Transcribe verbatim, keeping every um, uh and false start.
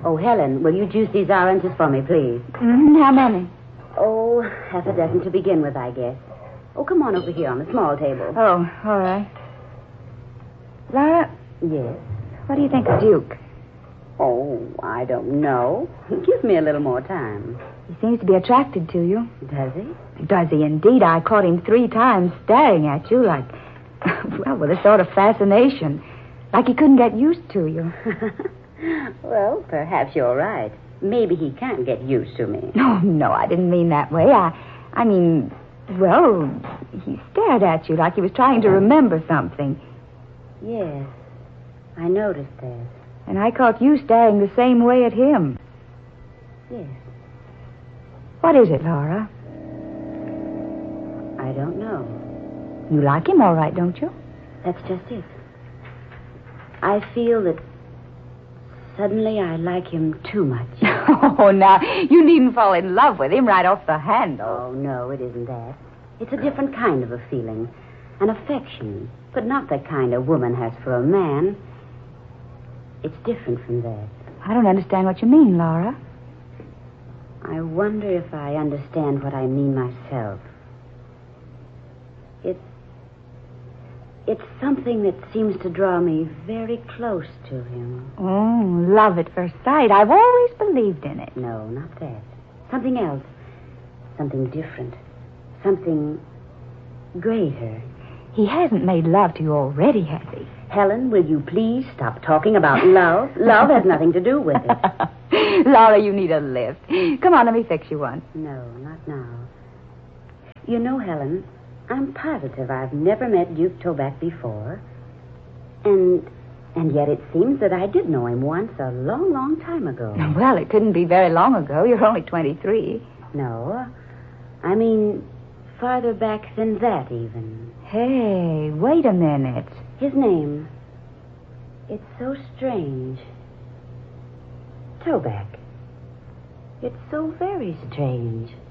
Oh, Helen, will you juice these oranges for me, please? Mm, how many? Oh, half a dozen to begin with, I guess. Oh, come on over here on the small table. Oh, all right. Laura? Yes? What do you think of Duke? Oh, I don't know. Give me a little more time. He seems to be attracted to you. Does he? Does he indeed? I caught him three times staring at you like, well, with a sort of fascination. Like he couldn't get used to you. Well, perhaps you're right. Maybe he can't get used to me. No, no, I didn't mean that way. I, I mean, well, he stared at you like he was trying to remember something. Yes, I noticed that. And I caught you staring the same way at him. Yes. What is it, Laura? I don't know. You like him all right, don't you? That's just it. I feel that suddenly I like him too much. Oh, now, you needn't fall in love with him right off the handle. Oh, no, it isn't that. It's a different kind of a feeling. An affection, but not the kind a woman has for a man. It's different from that. I don't understand what you mean, Laura. I wonder if I understand what I mean myself. It's... It's something that seems to draw me very close to him. Oh, love at first sight. I've always believed in it. No, not that. Something else. Something different. Something greater. He hasn't made love to you already, has he? Helen, will you please stop talking about love? Love has nothing to do with it. Laura, you need a lift. Come on, let me fix you one. No, not now. You know, Helen, I'm positive I've never met Duke Toback before. And and yet it seems that I did know him once a long, long time ago. Well, it couldn't be very long ago. You're only twenty-three. No, I mean farther back than that even. Hey, wait a minute. His name. It's so strange. Toback. It's so very strange.